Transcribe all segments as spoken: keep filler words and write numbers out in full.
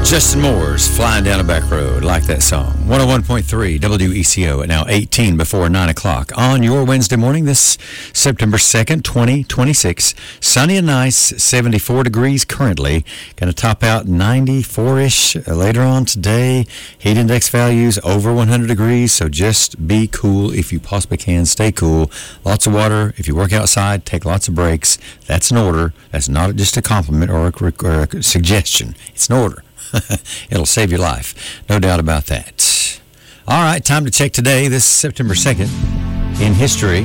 Justin Moore's Flying Down a Back Road. Like that song. one oh one point three W E C O at now eighteen before nine o'clock on your Wednesday morning, this September second, twenty twenty-six. Sunny and nice, seventy-four degrees currently. Going to top out ninety-four-ish later on today. Heat index values over one hundred degrees, so just be cool if you possibly can. Stay cool. Lots of water. If you work outside, take lots of breaks. That's an order. That's not just a compliment or a, or a suggestion. It's an order. It'll save your life. No doubt about that. All right, time to check today, this September second, in history.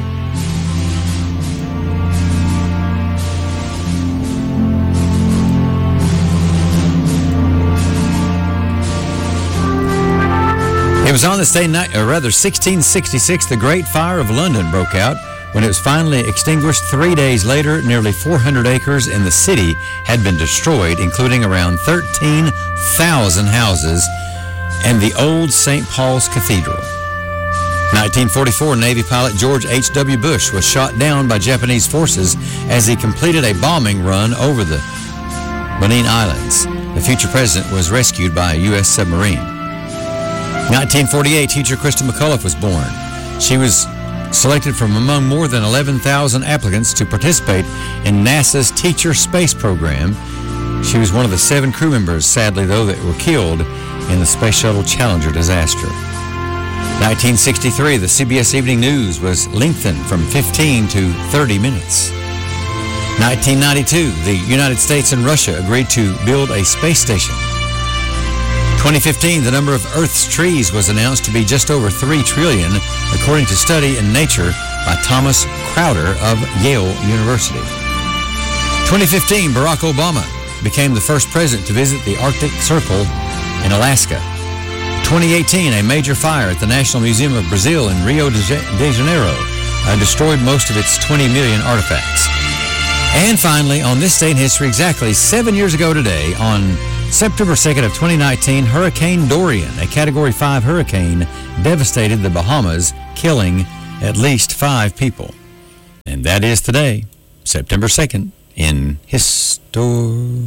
It was on this day, or rather sixteen sixty-six, the Great Fire of London broke out. When it was finally extinguished three days later, nearly four hundred acres in the city had been destroyed, including around thirteen thousand houses and the old Saint Paul's Cathedral. nineteen forty-four, Navy pilot George H W Bush was shot down by Japanese forces as he completed a bombing run over the Bonin Islands. The future president was rescued by a U S submarine. nineteen forty-eight, teacher Krista McCullough was born. She was selected from among more than eleven thousand applicants to participate in NASA's Teacher Space Program. She was one of the seven crew members, sadly though, that were killed in the Space Shuttle Challenger disaster. nineteen sixty-three, the C B S Evening News was lengthened from fifteen to thirty minutes. nineteen ninety-two, the United States and Russia agreed to build a space station. twenty fifteen, the number of Earth's trees was announced to be just over three trillion, according to study in Nature by Thomas Crowder of Yale University. twenty fifteen, Barack Obama became the first president to visit the Arctic Circle in Alaska. twenty eighteen, a major fire at the National Museum of Brazil in Rio de Janeiro uh, destroyed most of its twenty million artifacts. And finally, on this day in history, exactly seven years ago today, on September second of twenty nineteen, Hurricane Dorian, a Category five hurricane, devastated the Bahamas, killing at least five people. And that is today, September second, in history.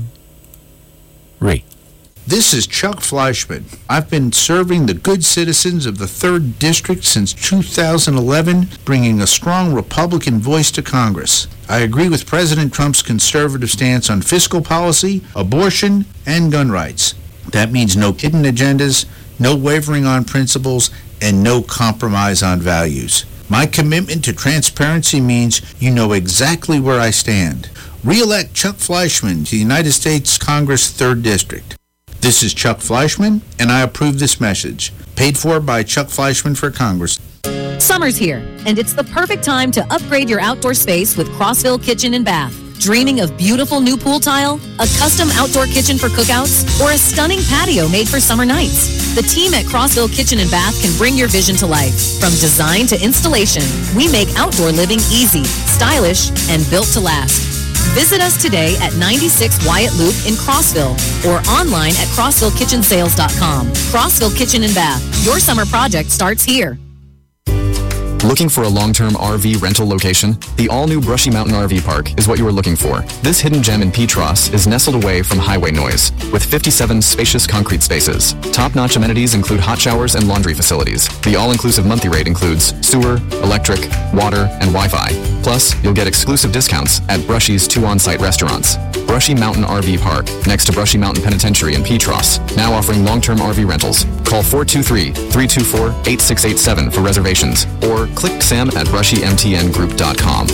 This is Chuck Fleischman. I've been serving the good citizens of the third District since two thousand eleven, bringing a strong Republican voice to Congress. I agree with President Trump's conservative stance on fiscal policy, abortion, and gun rights. That means no hidden agendas, no wavering on principles, and no compromise on values. My commitment to transparency means you know exactly where I stand. Re-elect Chuck Fleischman to the United States Congress third District. This is Chuck Fleischman, and I approve this message. Paid for by Chuck Fleischman for Congress. Summer's here, and it's the perfect time to upgrade your outdoor space with Crossville Kitchen and Bath. Dreaming of beautiful new pool tile, a custom outdoor kitchen for cookouts, or a stunning patio made for summer nights? The team at Crossville Kitchen and Bath can bring your vision to life. From design to installation, we make outdoor living easy, stylish, and built to last. Visit us today at ninety-six Wyatt Loop in Crossville or online at crossville kitchen sales dot com. Crossville Kitchen and Bath. Your summer project starts here. Looking for a long-term R V rental location? The all-new Brushy Mountain R V Park is what you are looking for. This hidden gem in Petros is nestled away from highway noise with fifty-seven spacious concrete spaces. Top-notch amenities include hot showers and laundry facilities. The all-inclusive monthly rate includes sewer, electric, water, and Wi-Fi. Plus, you'll get exclusive discounts at Brushy's two on-site restaurants. Brushy Mountain R V Park, next to Brushy Mountain Penitentiary in Petros, now offering long-term R V rentals. Call four two three, three two four, eight six eight seven for reservations or click Sam at brushy m t n group dot com.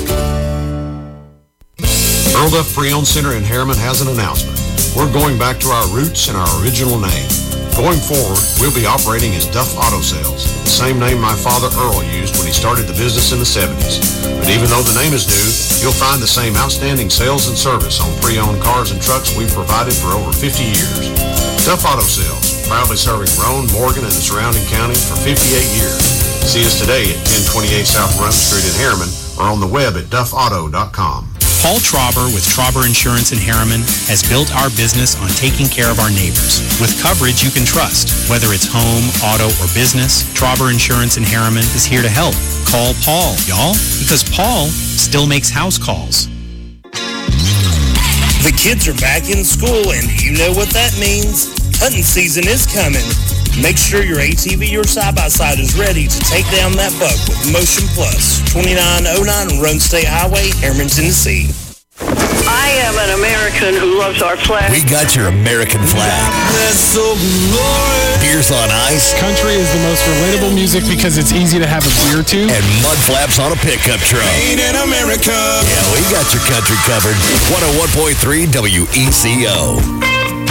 Earl Duff Pre-Owned Center in Harriman has an announcement. We're going back to our roots and our original name. Going forward, we'll be operating as Duff Auto Sales, the same name my father Earl used when he started the business in the seventies. But even though the name is new, you'll find the same outstanding sales and service on pre-owned cars and trucks we've provided for over fifty years. Duff Auto Sales, proudly serving Roane, Morgan, and the surrounding counties for fifty-eight years. See us today at ten twenty-eight South Brunt Street in Harriman or on the web at duff auto dot com. Paul Trauber with Trauber Insurance in Harriman has built our business on taking care of our neighbors with coverage you can trust. Whether it's home, auto, or business, Trauber Insurance in Harriman is here to help. Call Paul, y'all, because Paul still makes house calls. The kids are back in school, and you know what that means. Hunting season is coming. Make sure your A T V or side-by-side is ready to take down that buck with Motion Plus. twenty-nine oh nine Roan State Highway, Harriman, Tennessee. I am an American who loves our flag. We got your American flag. Beers on Ice. Country is the most relatable music because it's easy to have a beer to. And mud flaps on a pickup truck. Made in America. Yeah, we got your country covered. one oh one point three W E C O.